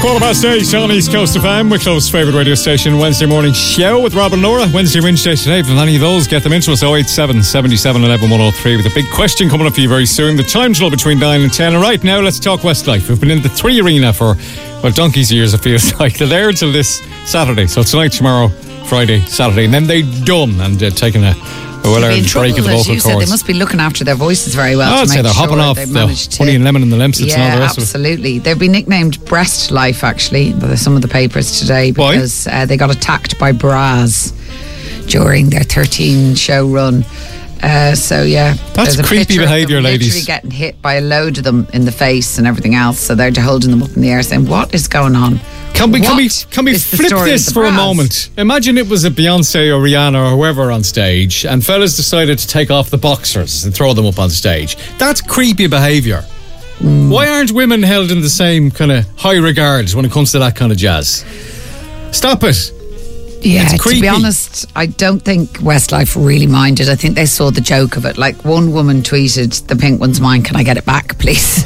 8:15 on East Coast FM, Wicklow's favourite radio station. Wednesday morning show with Rob and Laura. Wednesday Wednesday today. If any of those, get them into us. 087 77 11 103 with a big question coming up for you very soon. The time's all between 9 and 10. And right now, let's talk Westlife. We've been in the 3 Arena for, well, donkey's years, it feels like. They're there till this Saturday. So tonight, tomorrow, Friday, Saturday. And then they're done and taking a well-earned break in the vocal cords. They must be looking after their voices very well. I'd say they're hopping off the honey and lemon and the lemsits and all the rest of it. Absolutely. They've been nicknamed Breast Life, actually, by some of the papers today, because they got attacked by bras during their 13-show run. That's creepy behaviour, ladies. Literally getting hit by a load of them in the face and everything else. So they're holding them up in the air, saying, "What is going on?" Can we flip this for a moment? Imagine it was a Beyonce or Rihanna or whoever on stage, and fellas decided to take off the boxers and throw them up on stage. That's creepy behaviour. Why aren't women held in the same kind of high regard when it comes to that kind of jazz? Stop it. Yeah, to be honest, I don't think Westlife really minded. I think they saw the joke of it. Like, one woman tweeted, "The pink one's mine, can I get it back, please?"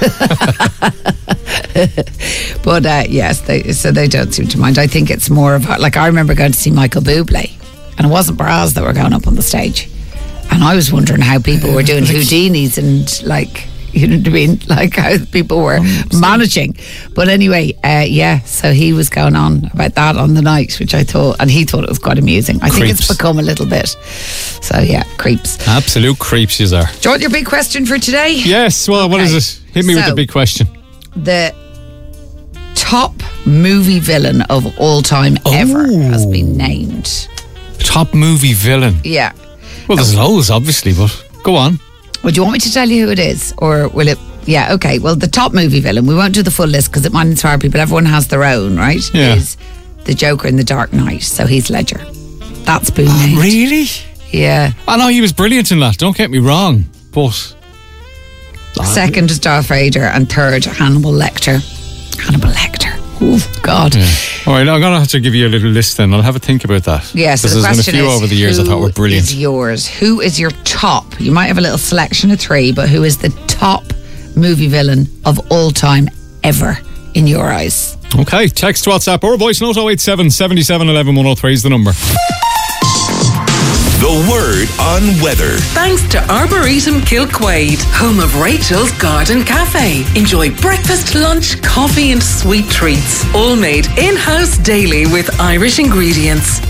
But yes, they don't seem to mind. I think it's more of, like, I remember going to see Michael Bublé, and it wasn't bras that were going up on the stage. And I was wondering how people were doing Houdinis and, like, you know what I mean? Like, how people were managing. But anyway, so he was going on about that on the night, which I thought, and he thought it was quite amusing. I think it's become a little bit. So, yeah, creeps. Absolute creeps, you are. Do you want your big question for today? Yes, well, What is it? Hit me with the big question. The top movie villain of all time ever has been named. Top movie villain? Yeah. Well, there's loads, obviously, but go on. Well, do you want me to tell you who it is? Or will it... Yeah, okay. Well, the top movie villain, we won't do the full list because it might inspire people. Everyone has their own, right? Yeah. Is the Joker in The Dark Knight. So Heath Ledger. That's been named. Really? Yeah. I know he was brilliant in that. Don't get me wrong. But... Second is Darth Vader, and third, Hannibal Lecter. Hannibal Lecter. Oh, God. Yeah. All right, I'm going to have to give you a little list then. I'll have a think about that. Yeah, so the there's question been a few over the years I thought were brilliant. Who is yours? Who is your top? You might have a little selection of 3, but who is the top movie villain of all time ever in your eyes? Okay, text, WhatsApp or voice note 087 77 11 103 is the number. The Word on Weather. Thanks to Arboretum Kilquade, home of Rachel's Garden Cafe. Enjoy breakfast, lunch, coffee and sweet treats. All made in-house daily with Irish ingredients.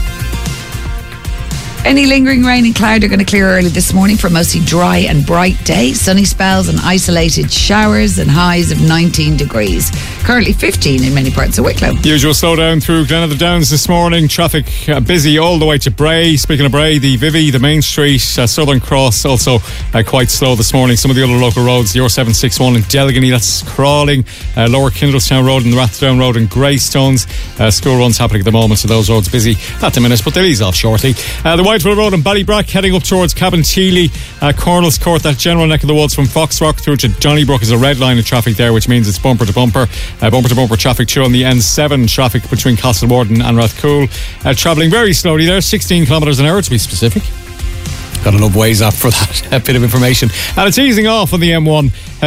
Any lingering rain and cloud are going to clear early this morning for a mostly dry and bright day. Sunny spells and isolated showers and highs of 19 degrees. Currently 15 in many parts of Wicklow. Usual slowdown through Glenavon Downs this morning. Traffic busy all the way to Bray. Speaking of Bray, the Vivi, the Main Street, Southern Cross also quite slow this morning. Some of the other local roads, the R761 in Delgany, that's crawling. Lower Kindlestown Road and the Rathdown Road and Greystones. School runs happening at the moment, so those roads busy at the minute, but they'll ease off shortly. The Whiteville Road in Ballybrack heading up towards Cabinteely, Cornell's Court, that general neck of the woods from Foxrock through to Donnybrook is a red line of traffic there, which means it's bumper to bumper traffic through on the N7, traffic between Castlewarden and Rathcoole, travelling very slowly there, 16 kilometres an hour to be specific. Got enough ways up for that bit of information, and it's easing off on the M1